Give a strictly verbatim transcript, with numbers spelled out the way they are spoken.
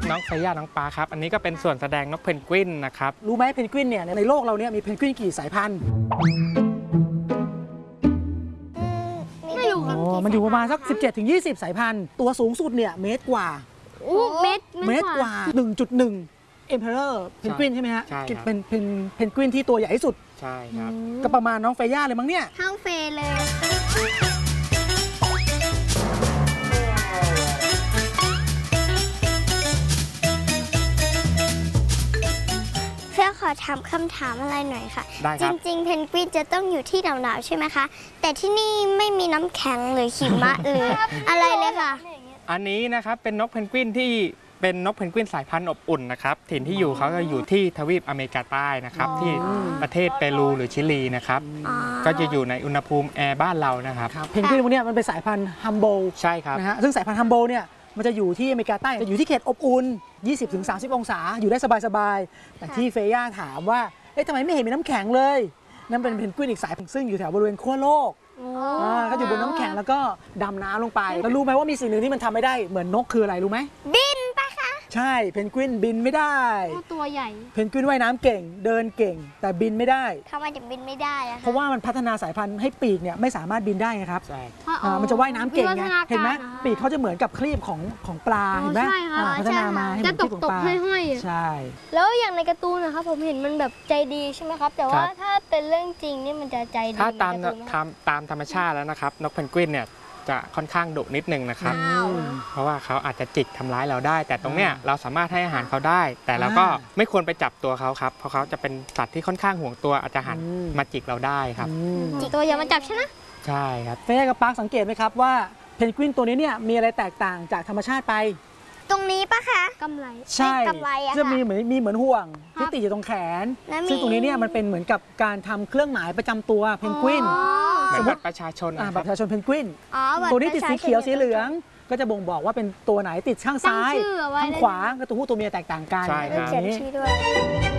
น้องไฟย่าน้องปลาครับอันนี้ก็เป็นส่วนแสดงนกเพนกวินนะครับรู้ไหมเพนกวินเนี่ยในโลกเราเนี่ยมีเพนกวินกี่สายพันธุ์ไม่รู้ครับมันอยู่ประมาณสัก สิบเจ็ดถึงยี่สิบ สายพันธุ์ตัวสูงสุดเนี่ยเมตรกว่าเมตรเมตรกว่า หนึ่งจุดหนึ่ง Emperor เพนกวินใช่ไหมฮะใช่ครับเป็นเพนเพนกวินที่ตัวใหญ่ที่สุดใช่ครับก็ประมาณน้องไฟย่าเลยมั้งเนี่ยเท่าเฟเลยเพื่อขอถามคำถามอะไรหน่อยค่ะจริงๆเพนกวินจะต้องอยู่ที่หนาวๆใช่ไหมคะแต่ที่นี่ไม่มีน้ำแข็งหรือหิมะหรืออะไรเลยค่ะอันนี้นะครับเป็นนกเพนกวินที่เป็นนกเพนกวินสายพันธุ์อบอุ่นนะครับถิ่นที่อยู่เขาจะอยู่ที่ทวีปอเมริกาใต้นะครับที่ประเทศเปรูหรือชิลีนะครับก็จะอยู่ในอุณหภูมิแอร์บ้านเรานะครับเพนกวินพวกนี้มันเป็นสายพันธุ์ฮัมโบลใช่ครับนะฮะซึ่งสายพันธุ์ฮัมโบลเนี่ยมันจะอยู่ที่อเมริกาใต้จะอยู่ที่เขตอบอุ่น ยี่สิบถึงสามสิบ องศาอยู่ได้สบายๆแต่ที่เฟย่าถามว่าเอ๊ะทำไมไม่เห็นมีน้ำแข็งเลยนั่นเป็นเพนกวินอีกสายพันธุ์ซึ่งอยู่แถวบริเวณขั้วโลกก็อยู่บนน้ำแข็งแล้วก็ดำน้ำลงไปแล้วรู้ไหมว่ามีสิ่งหนึ่งที่มันทำไม่ได้เหมือนนกคืออะไรรู้ไหมบินปะคะใช่เพนกวินบินไม่ได้ตัวใหญ่เพนกวินว่ายน้ำเก่งเดินเก่งแต่บินไม่ได้ทำไมถึงบินไม่ได้อะเพราะว่ามันพัฒนาสายพันธุ์ให้ปีกเนี่ยไม่สามารถบินได้ครับใช่มันจะว่ายน้ำเก่งไงเห็นไหมปีกเขาจะเหมือนกับครีบของของปลาเห็นไหมพัฒนามาให้เหมือนครีบของปลาใช่แล้วอย่างในการ์ตูนนะครับผมเห็นมันแบบใจดีใช่ไหมครับแต่ว่าถ้าเป็นเรื่องจริงนี่มันจะใจดีถ้าตามตามธรรมชาติแล้วนะครับนกเพนกวินเนี่ยจะค่อนข้างดุนิดนึงนะครับเพราะว่าเขาอาจจะจิกทำร้ายเราได้แต่ตรงเนี้ยเราสามารถให้อาหารเขาได้แต่เราก็ไม่ควรไปจับตัวเขาครับเพราะเขาจะเป็นสัตว์ที่ค่อนข้างห่วงตัวอาจจะหันมาจิกเราได้ครับจิกตัวอย่ามาจับใช่ไหมใช่ครับเฟย่ากับปาร์คสังเกตไหมครับว่าเพนกวินตัวนี้เนี่ยมีอะไรแตกต่างจากธรรมชาติไปตรงนี้ปะคะกำไรใช่กำไรอะจะมีเหมือนมีเหมือนห่วงที่ติดอยู่ตรงแขนซึ่งตรงนี้เนี่ยมันเป็นเหมือนกับการทำเครื่องหมายประจำตัวเพนกวินสมมติประชาชนบัตรประชาชนเพนกวินตัวนี้ติดสีเขียวสีเหลืองก็จะบ่งบอกว่าเป็นตัวไหนติดข้างซ้ายข้างขวาก็ตัวผู้ตัวเมียแตกต่างกันใช่ครับเขียนชื่อด้วย